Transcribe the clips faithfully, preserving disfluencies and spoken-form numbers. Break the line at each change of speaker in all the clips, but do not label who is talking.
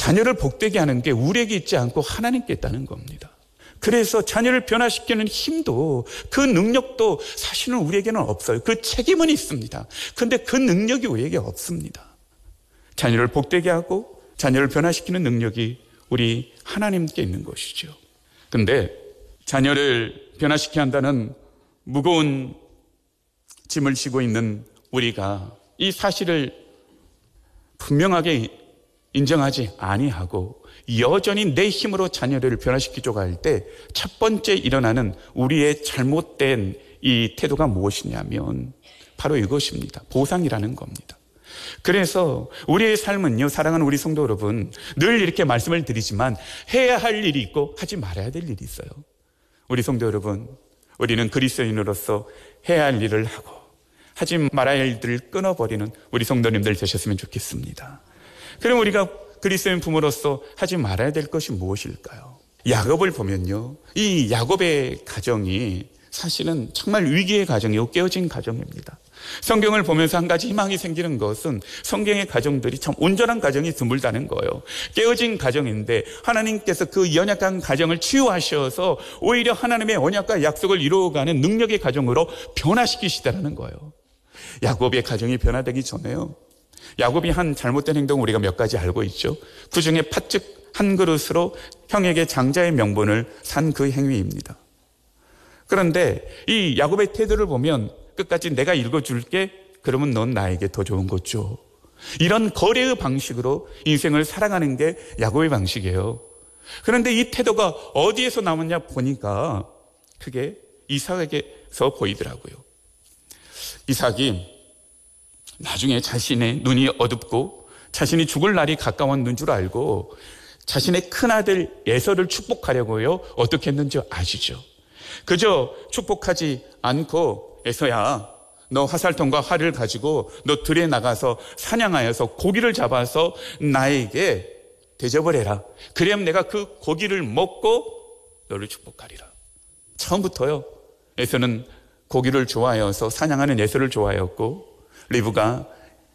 자녀를 복되게 하는 게 우리에게 있지 않고 하나님께 있다는 겁니다. 그래서 자녀를 변화시키는 힘도 그 능력도 사실은 우리에게는 없어요. 그 책임은 있습니다. 그런데 그 능력이 우리에게 없습니다. 자녀를 복되게 하고 자녀를 변화시키는 능력이 우리 하나님께 있는 것이죠. 그런데 자녀를 변화시켜야 한다는 무거운 짐을 지고 있는 우리가 이 사실을 분명하게 인정하지 아니하고 여전히 내 힘으로 자녀를 변화시키려고 할 때 첫 번째 일어나는 우리의 잘못된 이 태도가 무엇이냐면 바로 이것입니다. 보상이라는 겁니다. 그래서 우리의 삶은요, 사랑하는 우리 성도 여러분, 늘 이렇게 말씀을 드리지만 해야 할 일이 있고 하지 말아야 될 일이 있어요. 우리 성도 여러분, 우리는 그리스도인으로서 해야 할 일을 하고 하지 말아야 할 일들을 끊어버리는 우리 성도님들 되셨으면 좋겠습니다. 그럼 우리가 그리스도인 부모로서 하지 말아야 될 것이 무엇일까요? 야곱을 보면요, 이 야곱의 가정이 사실은 정말 위기의 가정이고 깨어진 가정입니다. 성경을 보면서 한 가지 희망이 생기는 것은 성경의 가정들이 참 온전한 가정이 드물다는 거예요. 깨어진 가정인데 하나님께서 그 연약한 가정을 치유하셔서 오히려 하나님의 언약과 약속을 이루어가는 능력의 가정으로 변화시키시다는 거예요. 야곱의 가정이 변화되기 전에요, 야곱이 한 잘못된 행동 우리가 몇 가지 알고 있죠. 그 중에 팥죽 한 그릇으로 형에게 장자의 명분을 산 그 행위입니다. 그런데 이 야곱의 태도를 보면 끝까지 내가 읽어줄게, 그러면 넌 나에게 더 좋은 것 줘. 이런 거래의 방식으로 인생을 살아가는 게 야곱의 방식이에요. 그런데 이 태도가 어디에서 나왔냐 보니까 그게 이삭에게서 보이더라고요. 이삭이 나중에 자신의 눈이 어둡고 자신이 죽을 날이 가까웠는 줄 알고 자신의 큰아들 에서를 축복하려고요, 어떻게 했는지 아시죠? 그저 축복하지 않고 에서야, 너 화살통과 활을 가지고 너 들에 나가서 사냥하여서 고기를 잡아서 나에게 대접을 해라. 그래야 내가 그 고기를 먹고 너를 축복하리라. 처음부터요, 에서는 고기를 좋아해서 사냥하는 에서를 좋아했고 리브가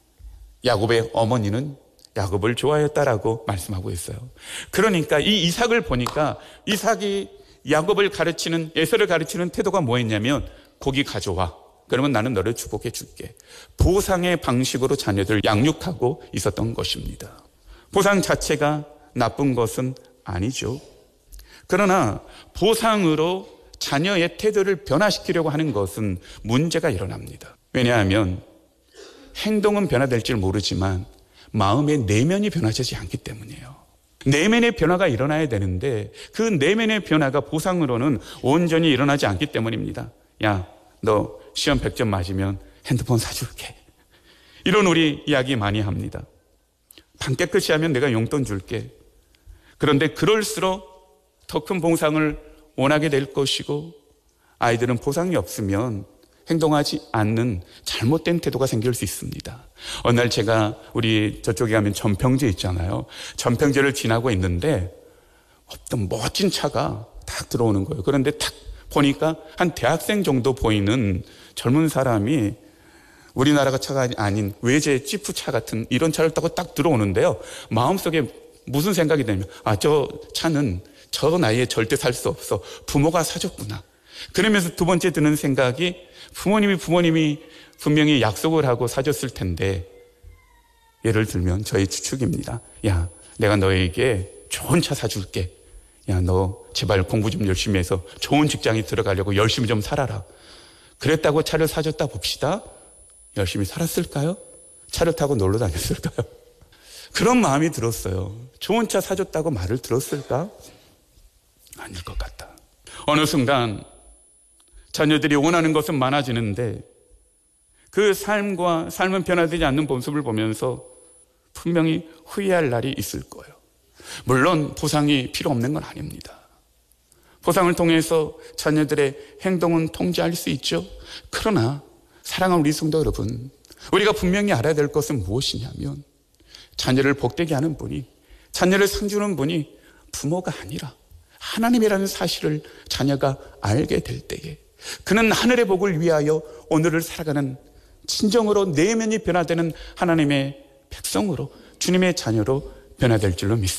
야곱의 어머니는 야곱을 좋아했다라고 말씀하고 있어요. 그러니까 이 이삭을 보니까 이삭이 야곱을 가르치는, 에서를 가르치는 태도가 뭐였냐면 고기 가져와. 그러면 나는 너를 축복해 줄게. 보상의 방식으로 자녀들을 양육하고 있었던 것입니다. 보상 자체가 나쁜 것은 아니죠. 그러나 보상으로 자녀의 태도를 변화시키려고 하는 것은 문제가 일어납니다. 왜냐하면 행동은 변화될지 모르지만 마음의 내면이 변화되지 않기 때문이에요. 내면의 변화가 일어나야 되는데 그 내면의 변화가 보상으로는 온전히 일어나지 않기 때문입니다. 야, 너 시험 백 점 맞으면 핸드폰 사줄게. 이런 우리 이야기 많이 합니다. 방 깨끗이 하면 내가 용돈 줄게. 그런데 그럴수록 더 큰 보상을 원하게 될 것이고 아이들은 보상이 없으면 행동하지 않는 잘못된 태도가 생길 수 있습니다. 어느 날 제가 우리 저쪽에 가면 전평제 있잖아요. 전평제를 지나고 있는데 어떤 멋진 차가 탁 들어오는 거예요. 그런데 탁 보니까 한 대학생 정도 보이는 젊은 사람이 우리나라가 차가 아닌 외제 지프차 같은 이런 차를 타고 딱 들어오는데요. 마음속에 무슨 생각이 들냐면 아, 저 차는 저 나이에 절대 살 수 없어. 부모가 사줬구나. 그러면서 두 번째 드는 생각이 부모님이 부모님이 분명히 약속을 하고 사줬을 텐데, 예를 들면 저희 추측입니다. 야, 내가 너에게 좋은 차 사줄게. 야, 너 제발 공부 좀 열심히 해서 좋은 직장에 들어가려고 열심히 좀 살아라. 그랬다고 차를 사줬다 봅시다. 열심히 살았을까요? 차를 타고 놀러 다녔을까요? 그런 마음이 들었어요. 좋은 차 사줬다고 말을 들었을까? 아닐 것 같다. 어느 순간 자녀들이 원하는 것은 많아지는데 그 삶과 삶은 변화되지 않는 모습을 보면서 분명히 후회할 날이 있을 거예요. 물론 보상이 필요 없는 건 아닙니다. 보상을 통해서 자녀들의 행동은 통제할 수 있죠. 그러나 사랑하는 우리 성도 여러분, 우리가 분명히 알아야 될 것은 무엇이냐면 자녀를 복되게 하는 분이, 자녀를 상주는 분이 부모가 아니라 하나님이라는 사실을 자녀가 알게 될 때에 그는 하늘의 복을 위하여 오늘을 살아가는 진정으로 내면이 변화되는 하나님의 백성으로, 주님의 자녀로 변화될 줄로 믿습니다.